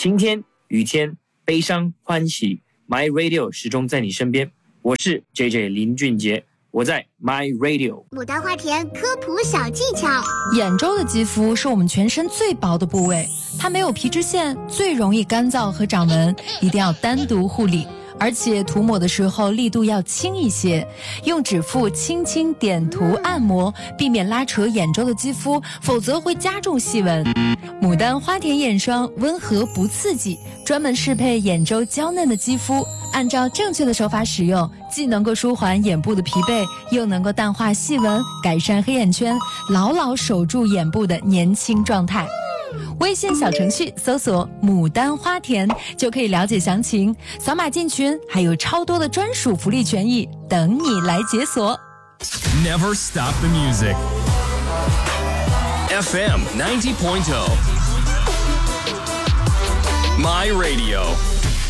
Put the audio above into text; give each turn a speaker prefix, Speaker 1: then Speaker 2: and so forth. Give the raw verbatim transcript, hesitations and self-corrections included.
Speaker 1: 晴天、雨天、悲伤、欢喜 ，My Radio 始终在你身边。我是 J J 林俊杰，我在 My Radio。
Speaker 2: 牡丹花田科普小技巧：
Speaker 3: 眼周的肌肤是我们全身最薄的部位，它没有皮脂腺，最容易干燥和长纹，一定要单独护理。而且涂抹的时候力度要轻一些，用指腹轻轻点涂按摩，避免拉扯眼周的肌肤，否则会加重细纹。牡丹花田眼霜温和不刺激，专门适配眼周娇嫩的肌肤，按照正确的手法使用，既能够舒缓眼部的疲惫，又能够淡化细纹，改善黑眼圈，牢牢守住眼部的年轻状态。微信小程序搜索牡丹花田就可以了解详情，扫码进群还有超多的专属福利权益等你来解锁。
Speaker 4: Never stop the music. F M ninety point oh My Radio